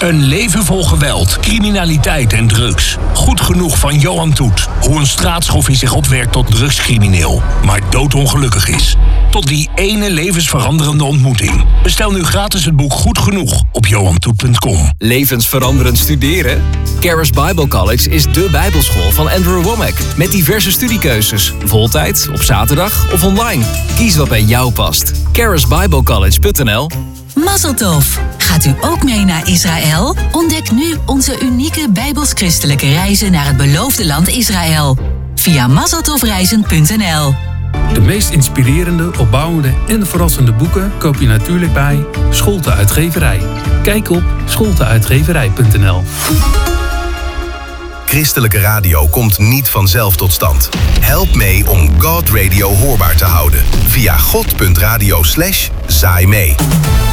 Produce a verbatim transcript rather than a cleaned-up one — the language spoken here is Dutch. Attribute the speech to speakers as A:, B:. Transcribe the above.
A: Een leven vol geweld, criminaliteit en drugs. Goed genoeg van Johan Toet. Hoe een straatschoffie zich opwerkt tot drugscrimineel, maar doodongelukkig is. Tot die ene levensveranderende ontmoeting. Bestel nu gratis het boek Goed Genoeg op johan toet punt com.
B: Levensveranderend studeren? Charis Bible College is dé bijbelschool van Andrew Wommack. Met diverse studiekeuzes. Voltijd, op zaterdag of online. Kies wat bij jou past. charis bible college punt n l.
C: Mazel tov! Gaat u ook mee naar Israël? Ontdek nu onze unieke bijbels-christelijke reizen naar het beloofde land Israël. Via mazeltovreizen punt n l.
D: De meest inspirerende, opbouwende en verrassende boeken koop je natuurlijk bij Scholte Uitgeverij. Kijk op scholte uitgeverij punt n l.
E: Christelijke radio komt niet vanzelf tot stand. Help mee om God Radio hoorbaar te houden. Via god punt radio slash zaai mee.